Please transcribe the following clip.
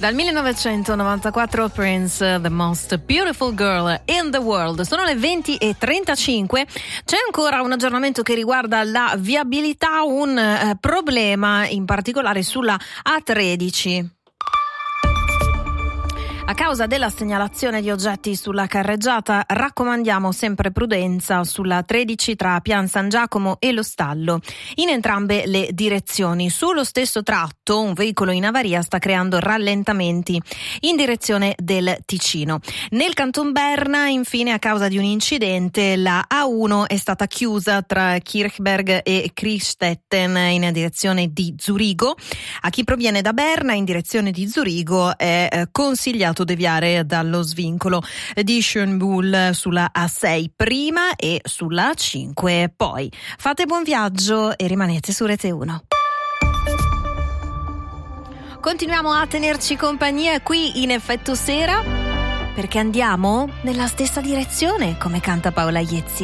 Dal 1994 Prince, The Most Beautiful Girl in the World. Sono le 20:35. C'è ancora un aggiornamento che riguarda la viabilità, un problema in particolare sulla A13. A causa della segnalazione di oggetti sulla carreggiata raccomandiamo sempre prudenza sulla 13 tra Pian San Giacomo e lo Stallo, in entrambe le direzioni. Sullo stesso tratto un veicolo in avaria sta creando rallentamenti in direzione del Ticino. Nel Canton Berna, infine, a causa di un incidente, la A1 è stata chiusa tra Kirchberg e Kristetten in direzione di Zurigo. A chi proviene da Berna in direzione di Zurigo è consigliato deviare dallo svincolo di Schönbuhl sulla A6 prima e sulla A5 poi. Fate buon viaggio e rimanete su Rete 1. Continuiamo a tenerci compagnia qui in Effetto Sera perché andiamo nella stessa direzione, come canta Paola Iezzi.